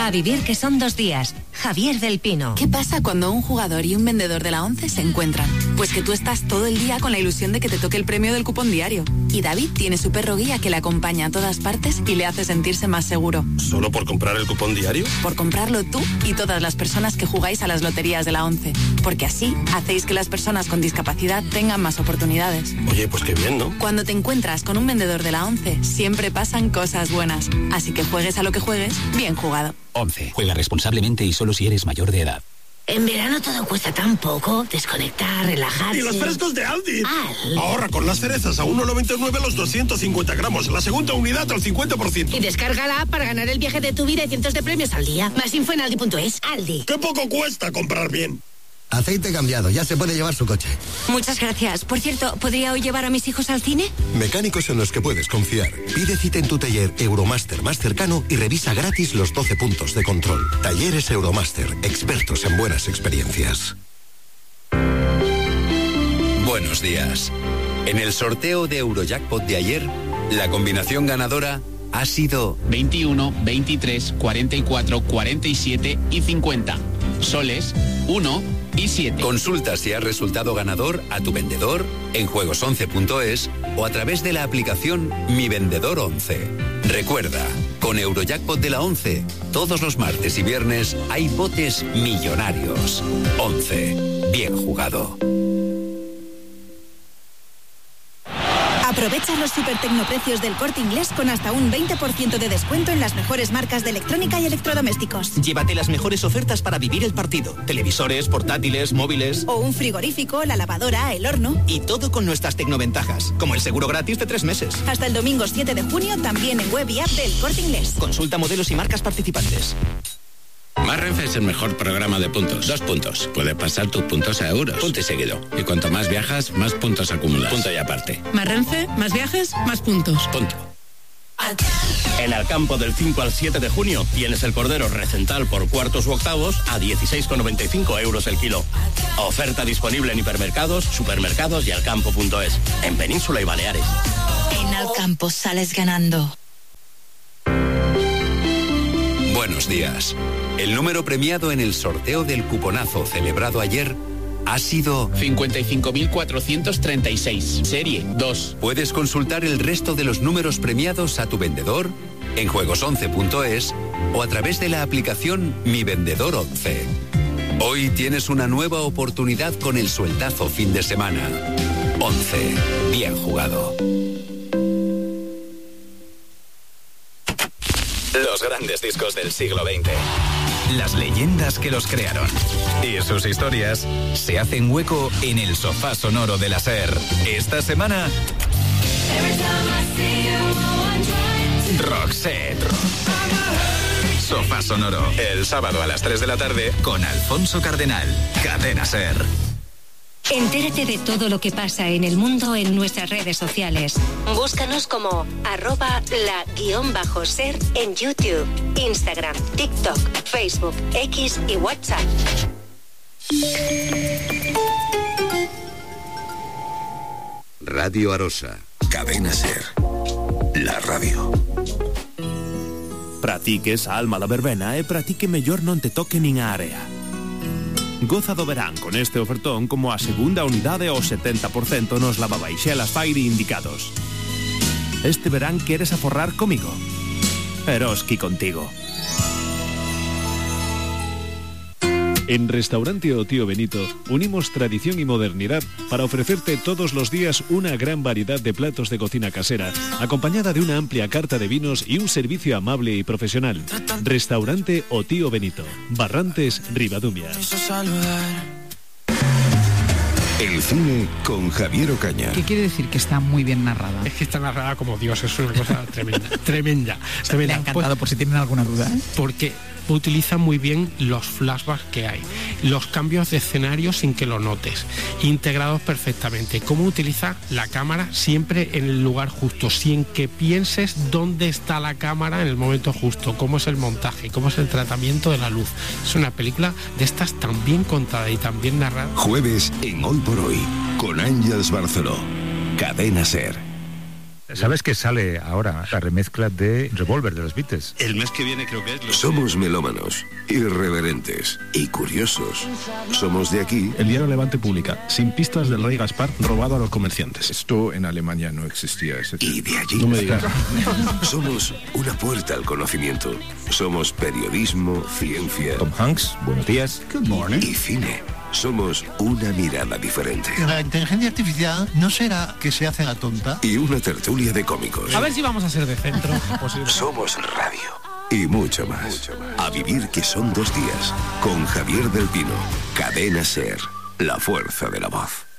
A vivir que son 2 días. Javier del Pino. ¿Qué pasa cuando un jugador y un vendedor de la ONCE se encuentran? Pues que tú estás todo el día con la ilusión de que te toque el premio del cupón diario. Y David tiene su perro guía que le acompaña a todas partes y le hace sentirse más seguro. ¿Solo por comprar el cupón diario? Por comprarlo tú y todas las personas que jugáis a las loterías de la ONCE. Porque así hacéis que las personas con discapacidad tengan más oportunidades. Oye, pues qué bien, ¿no? Cuando te encuentras con un vendedor de la ONCE, siempre pasan cosas buenas. Así que juegues a lo que juegues, bien jugado. 11. Juega responsablemente y solo si eres mayor de edad. En verano todo cuesta tan poco. Desconectar, relajarse. ¡Y los frescos de Aldi! ¡Al! Ahorra con las cerezas a 1,99 los 250 gramos. La segunda unidad al 50%. Y descárgala para ganar el viaje de tu vida y cientos de premios al día. Más info en aldi.es. Aldi. ¡Qué poco cuesta comprar bien! Aceite cambiado, ya se puede llevar su coche. Muchas gracias. Por cierto, ¿podría hoy llevar a mis hijos al cine? Mecánicos en los que puedes confiar. Pide cita en tu taller Euromaster más cercano y revisa gratis los 12 puntos de control. Talleres Euromaster, expertos en buenas experiencias. Buenos días. En el sorteo de Eurojackpot de ayer, la combinación ganadora ha sido 21, 23, 44, 47 y 50. Soles 1 y 7. Consulta si has resultado ganador a tu vendedor en juegos11.es o a través de la aplicación Mi Vendedor 11. Recuerda, con Eurojackpot de la 11, todos los martes y viernes hay botes millonarios. 11. Bien jugado. Aprovecha los supertecnoprecios del Corte Inglés con hasta un 20% de descuento en las mejores marcas de electrónica y electrodomésticos. Llévate las mejores ofertas para vivir el partido. Televisores, portátiles, móviles... O un frigorífico, la lavadora, el horno... Y todo con nuestras tecnoventajas, como el seguro gratis de 3 meses. Hasta el domingo 7 de junio, también en web y app del Corte Inglés. Consulta modelos y marcas participantes. Más Renfe es el mejor programa de puntos. 2 puntos. Puedes pasar tus puntos a euros. Punto y seguido. Y cuanto más viajas, más puntos acumulas. Punto y aparte. Más Renfe, más viajes, más puntos. Punto. En Alcampo del 5 al 7 de junio tienes el cordero recental por cuartos u octavos a 16,95 euros el kilo. Oferta disponible en hipermercados, supermercados y alcampo.es. En Península y Baleares. En Alcampo sales ganando. Buenos días. El número premiado en el sorteo del cuponazo celebrado ayer ha sido 55.436, serie 2. Puedes consultar el resto de los números premiados a tu vendedor en juegos11.es o a través de la aplicación Mi Vendedor 11. Hoy tienes una nueva oportunidad con el sueldazo fin de semana. 11. Bien jugado. Los grandes discos del siglo XX. Las leyendas que los crearon. Y sus historias se hacen hueco en el sofá sonoro de la SER. Esta semana... Roxette. Sofá sonoro. El sábado a las 3 de la tarde con Alfonso Cardenal. Cadena SER. Entérate de todo lo que pasa en el mundo en nuestras redes sociales. Búscanos como @la_ser en YouTube, Instagram, TikTok, Facebook, X y WhatsApp. Radio Arosa. Cadena SER. La radio. Pratique esa alma da verbena e pratique mellor non te toque nin a area. Goza do verán con este ofertón como a segunda unidade ao 70% nos lavabaixelas Fairy indicados. Este verán queres aforrar comigo? Eroski contigo. En Restaurante O Tío Benito unimos tradición y modernidad para ofrecerte todos los días una gran variedad de platos de cocina casera, acompañada de una amplia carta de vinos y un servicio amable y profesional. Restaurante O Tío Benito, Barrantes, Ribadumia. El cine con Javier Ocaña. ¿Qué quiere decir que está muy bien narrada? Es que está narrada como Dios, es una cosa tremenda, tremenda. Me ha encantado, por si tienen alguna duda. Porque utiliza muy bien los flashbacks que hay, los cambios de escenario sin que lo notes, integrados perfectamente. Cómo utiliza la cámara siempre en el lugar justo, sin que pienses dónde está la cámara en el momento justo, cómo es el montaje, cómo es el tratamiento de la luz. Es una película de estas tan bien contada y tan bien narrada. Jueves en Hoy por Hoy, con Ángels Barceló. Cadena SER. ¿Sabes que sale ahora la remezcla de Revolver de los Beatles? El mes que viene creo que es. Somos melómanos, irreverentes y curiosos. Somos de aquí. El diario Levante publica: sin pistas del rey Gaspar robado a los comerciantes. Esto en Alemania no existía. Y de allí. No me digas. Somos una puerta al conocimiento. Somos periodismo, ciencia. Tom Hanks, buenos días. Good morning. Y cine. Somos una mirada diferente. La inteligencia artificial no será que se hace la tonta. Y una tertulia de cómicos. A ver si vamos a ser de centro. Somos radio. Y mucho más. A vivir que son 2 días. Con Javier del Pino. Cadena SER. La fuerza de la voz.